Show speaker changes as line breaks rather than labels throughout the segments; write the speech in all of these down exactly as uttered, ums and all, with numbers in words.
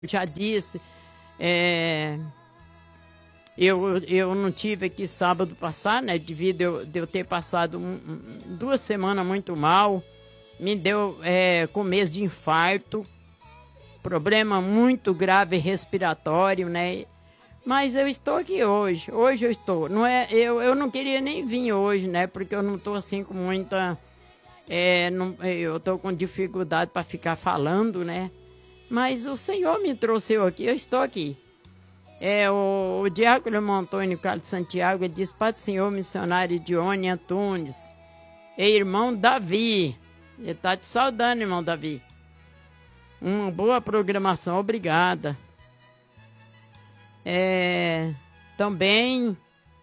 já disse, é, eu, eu não tive aqui sábado passado, né, devido eu, de eu ter passado um, um, duas semanas muito mal, me deu é, começo de infarto, problema muito grave respiratório, né, mas eu estou aqui hoje, hoje eu estou, não é, eu, eu não queria nem vir hoje, né, porque eu não estou assim com muita, é, não, eu estou com dificuldade para ficar falando, né, mas o Senhor me trouxe eu aqui, eu estou aqui. É, o, o diácono irmão Antônio Carlos Santiago, ele diz, Pai do Senhor, missionário Dione Antunes, e irmão Davi, ele está te saudando, irmão Davi. Uma boa programação, obrigada. É, também,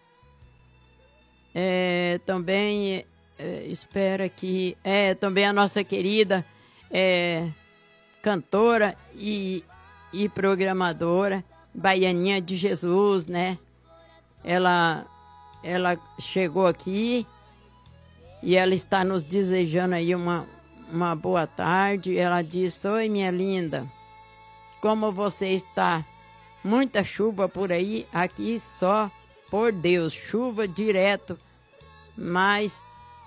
é, também, é, espera que, é, também a nossa querida, é, cantora e, e programadora, Baianinha de Jesus, né? Ela, ela chegou aqui e ela está nos desejando aí uma, uma boa tarde. Ela disse, oi minha linda, como você está? Muita chuva por aí, aqui só por Deus, chuva direto, mas...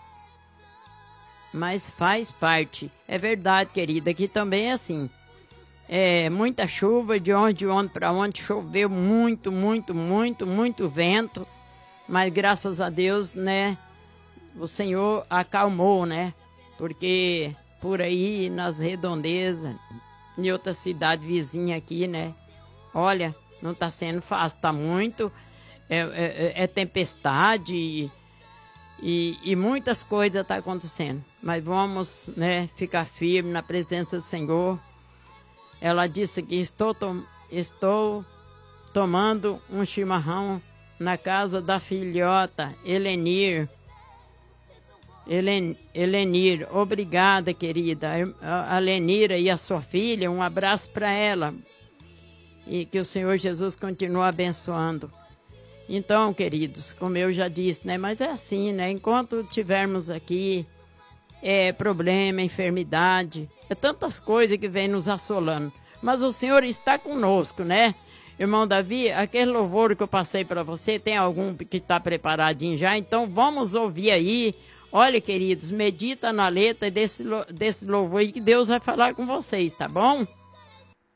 Mas faz parte. É verdade, querida, aqui também é assim. É muita chuva, de onde, de onde para onde, choveu muito, muito, muito, muito vento. Mas graças a Deus, né, o Senhor acalmou, né? Porque por aí, nas redondezas, em outra cidade vizinha aqui, né? Olha, não está sendo fácil, está muito. É, é, é tempestade e... E, e muitas coisas estão acontecendo. Mas vamos, né, ficar firme na presença do Senhor. Ela disse que estou, to estou tomando um chimarrão na casa da filhota Helenir. Helen, Helenir, obrigada, querida. A, a Lenira e a sua filha, um abraço para ela. E que o Senhor Jesus continue abençoando. Então, queridos, como eu já disse, né? Mas é assim, né? Enquanto tivermos aqui é, problema, enfermidade, é tantas coisas que vêm nos assolando. Mas o Senhor está conosco, né? Irmão Davi, aquele louvor que eu passei para você, tem algum que está preparadinho já? Então, vamos ouvir aí. Olha, queridos, medita na letra desse, desse louvor aí que Deus vai falar com vocês, tá bom?